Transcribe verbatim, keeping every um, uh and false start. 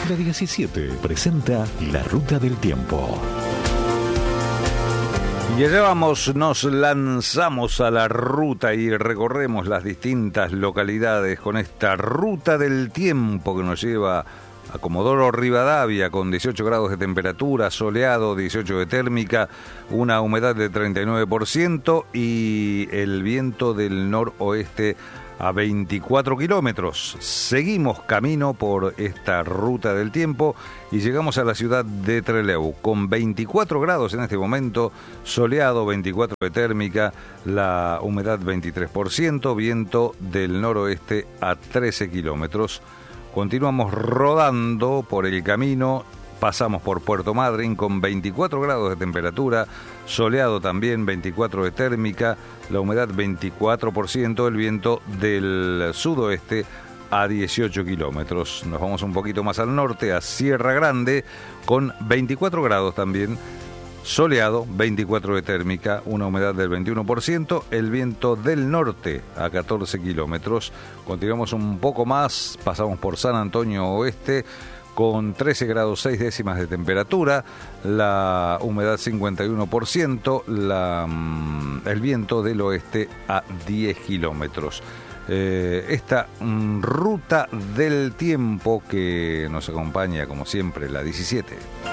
La diecisiete presenta La Ruta del Tiempo. Y allá vamos, nos lanzamos a la ruta y recorremos las distintas localidades con esta Ruta del Tiempo que nos lleva a Comodoro Rivadavia con dieciocho grados de temperatura, soleado, dieciocho de térmica, una humedad de treinta y nueve por ciento y el viento del noroeste a veinticuatro kilómetros. Seguimos camino por esta Ruta del Tiempo y llegamos a la ciudad de Trelew con veinticuatro grados en este momento, soleado, veinticuatro de térmica, la humedad veintitrés por ciento, viento del noroeste a trece kilómetros. Continuamos rodando por el camino, pasamos por Puerto Madryn con veinticuatro grados de temperatura, soleado también, veinticuatro de térmica, la humedad veinticuatro por ciento, el viento del sudoeste a dieciocho kilómetros. Nos vamos un poquito más al norte, a Sierra Grande, con veinticuatro grados también, soleado, veinticuatro de térmica, una humedad del veintiuno por ciento, el viento del norte a catorce kilómetros. Continuamos un poco más, pasamos por San Antonio Oeste con trece grados seis décimas de temperatura, la humedad cincuenta y uno por ciento, la, el viento del oeste a diez kilómetros. Eh, esta mm, Ruta del Tiempo que nos acompaña como siempre, la diecisiete.